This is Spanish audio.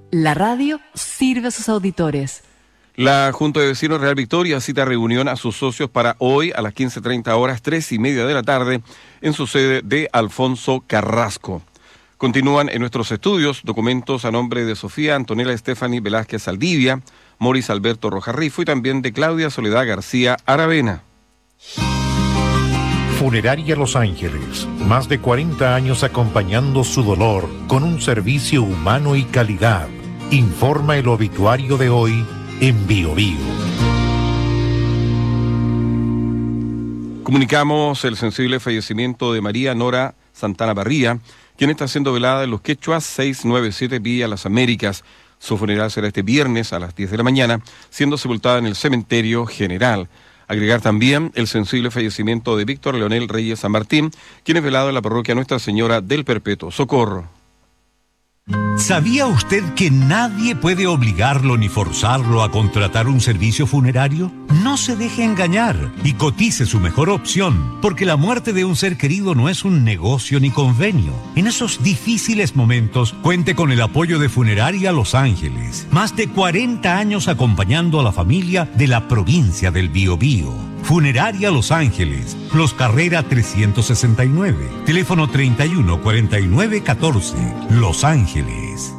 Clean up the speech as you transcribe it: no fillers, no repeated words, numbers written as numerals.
La radio sirve a sus auditores. La Junta de Vecinos Real Victoria cita reunión a sus socios para hoy a las 15:30 horas, 3:30 de la tarde, en su sede de Alfonso Carrasco. Continúan en nuestros estudios documentos a nombre de Sofía Antonella Stephanie Velázquez Saldivia, Moris Alberto Rojarrifo y también de Claudia Soledad García Aravena. Funeraria Los Ángeles, más de 40 años acompañando su dolor con un servicio humano y calidad. Informa el obituario de hoy en Bio Bio. Comunicamos el sensible fallecimiento de María Nora Santana Barría, quien está siendo velada en Los Quechuas 697 Vía Las Américas. Su funeral será este viernes a las 10 de la mañana, siendo sepultada en el Cementerio General. Agregar también el sensible fallecimiento de Víctor Leonel Reyes San Martín, quien es velado en la parroquia Nuestra Señora del Perpetuo Socorro. ¿Sabía usted que nadie puede obligarlo ni forzarlo a contratar un servicio funerario? No se deje engañar y cotice su mejor opción, porque la muerte de un ser querido no es un negocio ni convenio. En esos difíciles momentos, cuente con el apoyo de Funeraria Los Ángeles. Más de 40 años acompañando a la familia de la provincia del Biobío. Funeraria Los Ángeles, Los Carrera 369, teléfono 31 49 14, Los Ángeles.